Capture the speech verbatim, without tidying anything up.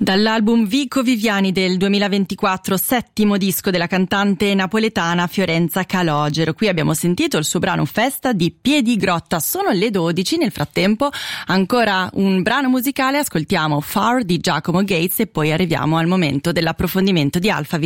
Dall'album Vico Viviani del duemilaventiquattro, settimo disco della cantante napoletana Fiorenza Calogero. Qui abbiamo sentito il suo brano Festa di Piedigrotta. Sono le dodici, nel frattempo ancora un brano musicale, ascoltiamo Far di Giacomo Gates e poi arriviamo al momento dell'approfondimento di Alphaville.